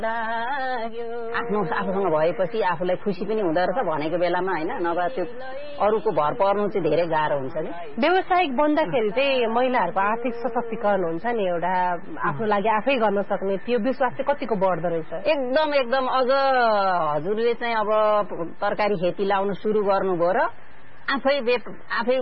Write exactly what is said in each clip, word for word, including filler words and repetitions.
आफ्नो आफूसँग भएपछि आफूलाई खुसी पनि हुँदो रहेछ भनेको बेलामा होइन, नभए त्यो अरूको भर पर्नु चाहिँ धेरै गाह्रो हुन्छ नि। व्यावसायिक बन्दाखेरि चाहिँ महिलाहरूको आर्थिक सशक्तिकरण हुन्छ नि, एउटा आफ्नो लागि आफै गर्न सक्ने त्यो विश्वास चाहिँ कतिको बढ्दो रहेछ? एकदम एकदम। अझ हजुरले चाहिँ अब तरकारी खेती लाउनु सुरु गर्नुभयो र आफै आफै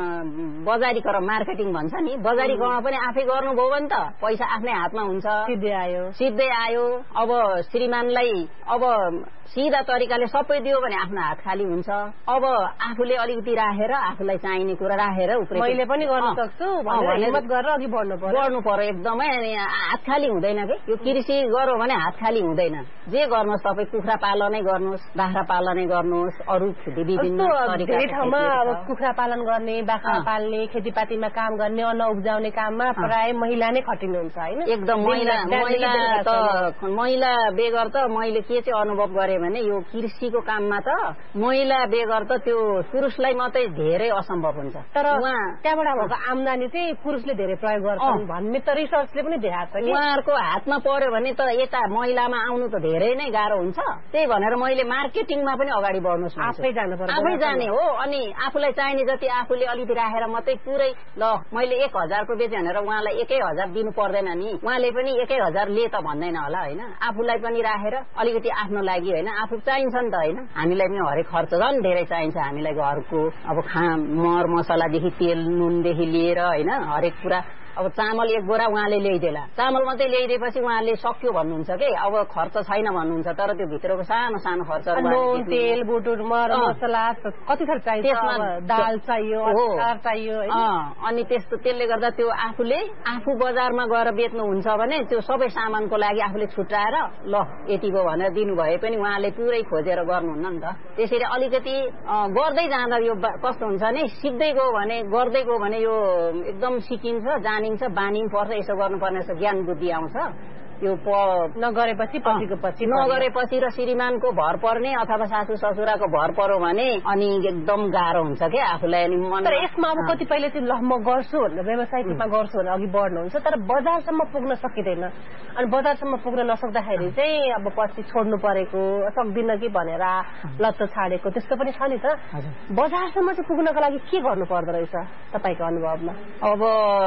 बजारीकरण मार्केटिङ भन्छ नि, बजारीकरण पनि आफै गर्नुभयो भने त पैसा आफ्नै हातमा हुन्छ, सिधै आयो सिधै आयो। अब श्रीमानलाई अब सिधा तरिकाले सबै दियो भने आफ्नो हात खाली हुन्छ। अब आफूले अलिकति राखेर आफूलाई चाहिने कुरा राखेर मैले पनि गर्न सक्छु भनेर हिम्मत गरेर अघि बढ्नु पर्यो बढ्नु पर्यो एकदमै। हात खाली हुँदैन कि यो कृषि गर्यो भने हात खाली हुँदैन। जे गर्नुहोस् तपाईँ, कुखुरा पालनै गर्नुहोस्, बाख्रा पालनै गर्नुहोस्, अरू विभिन्न ठाउँमा अब कुखुरा पालन गर्ने, बाख्रा पाल्ने, खेतीपातीमा काम गर्ने, अन्न उब्जाउने काममा प्राय महिला नै खटिनुहुन्छ होइन? एकदम। महिला महिला त महिला बेगर त मैले के चाहिँ अनुभव गरेँ भने यो कृषिको काममा त महिला बेगर त त्यो पुरुषलाई मात्रै धेरै असम्भव हुन्छ। तर त्यहाँबाट भएको आम्दानी चाहिँ पुरुषले धेरै प्रयोग गर्छन् भन्ने त रिसर्चले पनि देखाएको छ। उहाँहरूको हातमा पर्यो भने त यता महिलामा आउनु त धेरै नै गाह्रो हुन्छ। त्यही भनेर मैले मार्केटिङमा पनि अगाडि बढ्नुहोस्, आफै जानु पर्छ, आफै जाने हो। अनि आफूलाई चाहिने जति आफूले अलिकति राखेर मात्रै पुरै ल मैले एक हजारको बेचेँ भनेर उहाँलाई एकै हजार दिनु पर्दैन नि, उहाँले पनि एकै हजार ले त भन्दैन होला होइन। आफूलाई पनि राखेर अलिकति आफ्नो लागि होइन, आफू चाहिन्छ नि त होइन। हामीलाई पनि हरेक खर्च झन् धेरै चाहिन्छ हामीलाई घरको। अब खा मर मसलादेखि तेल नुनदेखि लिएर होइन हरेक कुरा। अब चामल एक बोरा उहाँले ल्याइदेला, चामल मात्रै ल्याइदिएपछि उहाँले सक्यो भन्नुहुन्छ कि अब खर्च छैन भन्नुहुन्छ। तर त्यो भित्रको सानो सानो खर्च, तेल बुटुर मर मसला कति थर चाहिन्छ, त्यसमा दाल चाहियो, अचार चाहियो। अनि त्यस्तो त्यसले गर्दा त्यो आफूले आफू बजारमा गएर बेच्नुहुन्छ भने त्यो सबै सामानको लागि आफूले छुट्याएर ल यतिको भनेर दिनुभए पनि उहाँले पुरै खोजेर गर्नुहुन्न नि त। त्यसरी अलिकति गर्दै जाँदा यो कस्तो हुन्छ नि, सिक्दै गयो भने गर्दै गयो भने यो एकदम सिकिन्छ, जानिन्छ, बानिन्छ पर्छ। यसो गर्नुपर्ने ज्ञान बुद्धि आउँछ। यो नगरेपछि पछिको पछि नगरेपछि र श्रीमानको भर पर्ने अथवा सासू ससुराको भर पर्यो भने अनि एकदम गाह्रो हुन्छ क्या आफूलाई। अनि तर यसमा अब कतिपयले चाहिँ ल म गर्छु भनेर व्यवसायिक रूपमा गर्छु भनेर अघि बढ्नुहुन्छ, तर बजारसम्म पुग्न सकिँदैन। अनि बजारसम्म पुग्न नसक्दाखेरि चाहिँ अब पछि छोड्नु परेको, सक्दिन कि भनेर लत्त छाडेको त्यस्तो पनि छ नि त। बजारसम्म चाहिँ पुग्नको लागि के गर्नु पर्दो रहेछ तपाईँको अनुभवमा? अब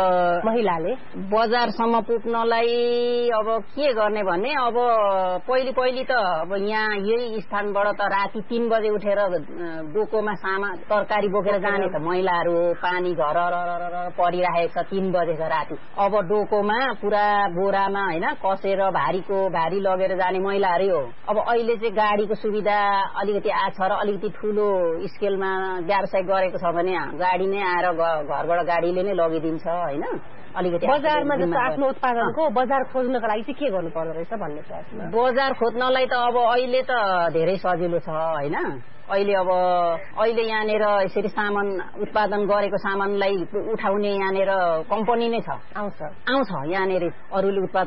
महिलाले बजारसम्म पुग्नलाई अब के गर्ने भने अब पहिले पहिले त अब यहाँ यही स्थानबाट त राति तीन बजे उठेर डोकोमा सामा तरकारी बोकेर जाने त महिलाहरू पानी घर परिराखेको छ तीन बजेको राति। अब डोकोमा पुरा बोरामा होइन कसेर भारीको भारी लगेर जाने महिलाहरू हो। अब अहिले चाहिँ गाडीको सुविधा अलिकति आछ र अलिकति ठुलो स्केलमा व्यवसाय गरेको छ भने गाडी नै आएर घरबाट गाडीले नै लगिदिन्छ होइन। अलिकति बजारमा जस्तो आफ्नो उत्पादनको बजार खोज्नको लागि चाहिँ के गर्नु पर्दो रहेछ भन्ने प्रश्न? बजार खोज्नलाई त अब अहिले त धेरै सजिलो छ होइन। अहिले अब अहिले यहाँनिर यसरी सामान उत्पादन गरेको सामानलाई उठाउने यहाँनिर कम्पनी नै छ, आउँछ आउँछ यहाँनिर अरूले उत्पादन